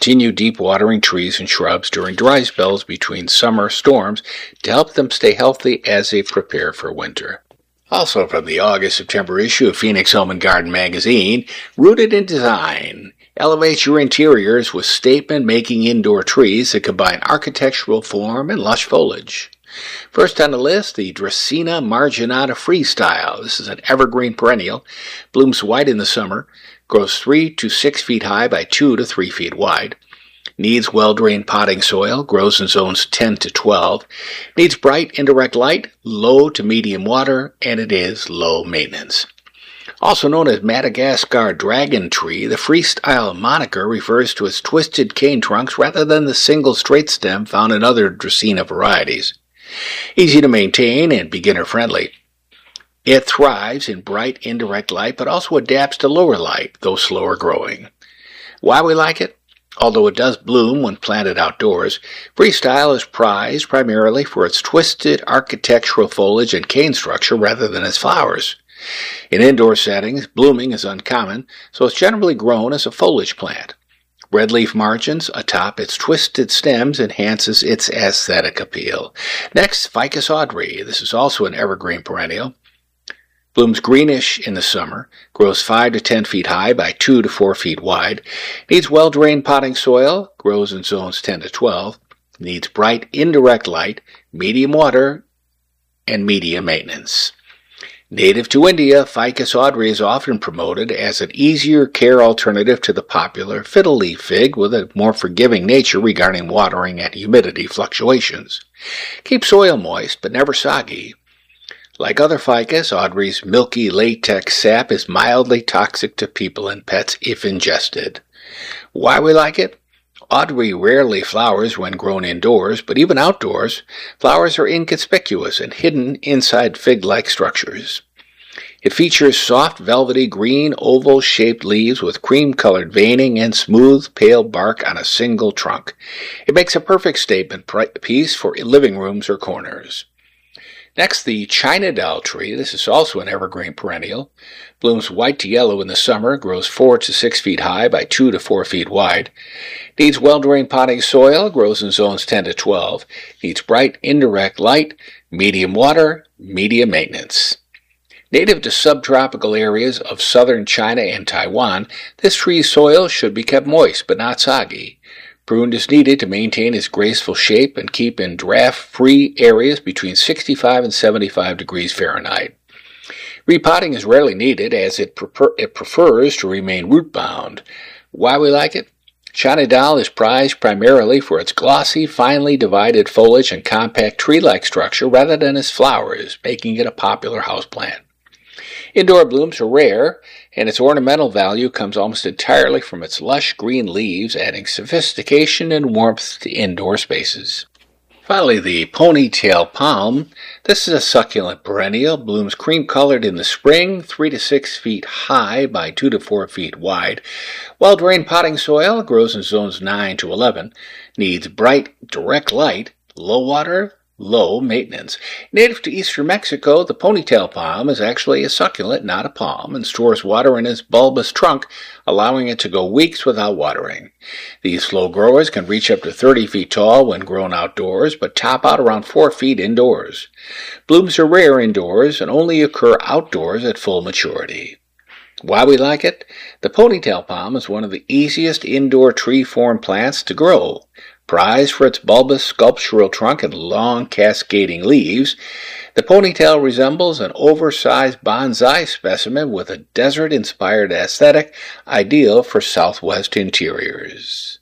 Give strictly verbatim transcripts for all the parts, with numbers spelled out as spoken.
continue deep watering trees and shrubs during dry spells between summer storms to help them stay healthy as they prepare for winter. Also from the August-September issue of Phoenix Home and Garden magazine, Rooted in Design. Elevate your interiors with statement-making indoor trees that combine architectural form and lush foliage. First on the list, the Dracaena marginata Freestyle. This is an evergreen perennial, blooms white in the summer, grows three to six feet high by two to three feet wide. Needs well-drained potting soil, grows in zones ten to twelve. Needs bright indirect light, low to medium water, and it is low maintenance. Also known as Madagascar dragon tree, the Freestyle moniker refers to its twisted cane trunks rather than the single straight stem found in other Dracaena varieties. Easy to maintain and beginner-friendly. It thrives in bright indirect light, but also adapts to lower light, though slower growing. Why we like it? Although it does bloom when planted outdoors, Freestyle is prized primarily for its twisted architectural foliage and cane structure rather than its flowers. In indoor settings, blooming is uncommon, so it's generally grown as a foliage plant. Red leaf margins atop its twisted stems enhances its aesthetic appeal. Next, Ficus audrey. This is also an evergreen perennial. Blooms greenish in the summer, grows five to ten feet high by two to four feet wide, needs well-drained potting soil, grows in zones ten to twelve, needs bright indirect light, medium water, and medium maintenance. Native to India, Ficus audrey is often promoted as an easier care alternative to the popular fiddle leaf fig with a more forgiving nature regarding watering and humidity fluctuations. Keep soil moist but never soggy. Like other ficus, audrey's milky latex sap is mildly toxic to people and pets if ingested. Why we like it? Audrey rarely flowers when grown indoors, but even outdoors, flowers are inconspicuous and hidden inside fig-like structures. It features soft, velvety, green, oval-shaped leaves with cream-colored veining and smooth, pale bark on a single trunk. It makes a perfect statement piece for living rooms or corners. Next, the China Doll tree. This is also an evergreen perennial. Blooms white to yellow in the summer, grows four to six feet high by two to four feet wide. Needs well-drained potting soil, grows in zones ten to twelve. Needs bright, indirect light, medium water, medium maintenance. Native to subtropical areas of southern China and Taiwan, this tree's soil should be kept moist but not soggy. Pruned is needed to maintain its graceful shape and keep in draft-free areas between sixty-five and seventy-five degrees Fahrenheit. Repotting is rarely needed as it, prefer- it prefers to remain root-bound. Why we like it? China Doll is prized primarily for its glossy, finely divided foliage and compact tree-like structure rather than its flowers, making it a popular houseplant. Indoor blooms are rare, and its ornamental value comes almost entirely from its lush green leaves, adding sophistication and warmth to indoor spaces. Finally, the Ponytail Palm. This is a succulent perennial, blooms cream-colored in the spring, three to six feet high by two to four feet wide. Well-drained potting soil, grows in zones nine to eleven, needs bright, direct light, low water, low maintenance. Native to eastern Mexico, the ponytail palm is actually a succulent, not a palm, and stores water in its bulbous trunk, allowing it to go weeks without watering. These slow growers can reach up to thirty feet tall when grown outdoors, but top out around four feet indoors. Blooms are rare indoors and only occur outdoors at full maturity. Why we like it? The ponytail palm is one of the easiest indoor tree-form plants to grow. Prized for its bulbous sculptural trunk and long cascading leaves, the ponytail resembles an oversized bonsai specimen with a desert-inspired aesthetic, ideal for southwest interiors.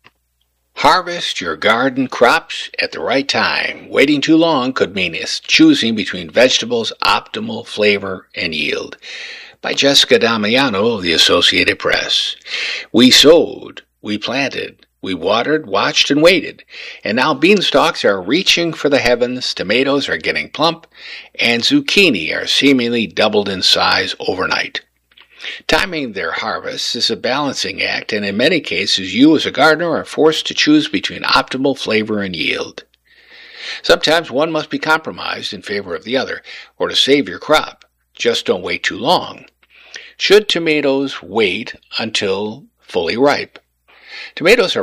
Harvest your garden crops at the right time. Waiting too long could mean it's choosing between vegetables' optimal flavor and yield. By Jessica Damiano of the Associated Press. We sowed, we planted, we watered, watched, and waited, and now beanstalks are reaching for the heavens, tomatoes are getting plump, and zucchini are seemingly doubled in size overnight. Timing their harvests is a balancing act, and in many cases you as a gardener are forced to choose between optimal flavor and yield. Sometimes one must be compromised in favor of the other, or to save your crop. Just don't wait too long. Should tomatoes wait until fully ripe? Tomatoes are